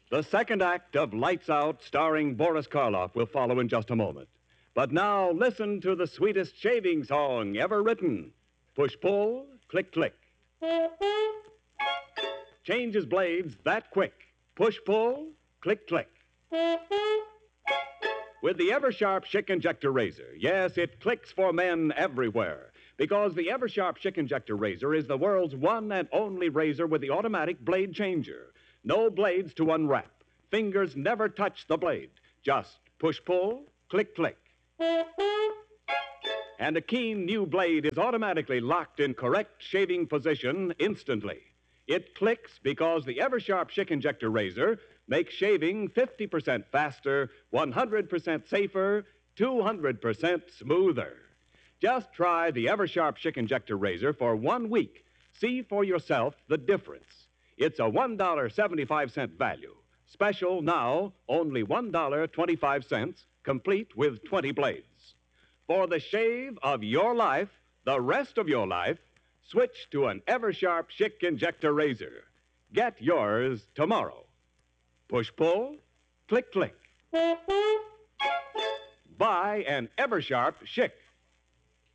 The second act of Lights Out, starring Boris Karloff, will follow in just a moment. But now, listen to the sweetest shaving song ever written. Push, pull, click, click. Changes blades that quick. Push, pull, click, click. With the Eversharp Schick Injector Razor, yes, it clicks for men everywhere. Because the Eversharp Schick Injector Razor is the world's one and only razor with the automatic blade changer. No blades to unwrap. Fingers never touch the blade. Just push, pull, click, click. And a keen new blade is automatically locked in correct shaving position instantly. It clicks because the Eversharp Schick Injector Razor makes shaving 50% faster, 100% safer, 200% smoother. Just try the Eversharp Schick Injector Razor for 1 week. See for yourself the difference. It's a $1.75 value. Special now, only $1.25, complete with 20 blades. For the shave of your life, the rest of your life, switch to an Eversharp Schick Injector Razor. Get yours tomorrow. Push, pull, click, click. Buy an Eversharp Schick.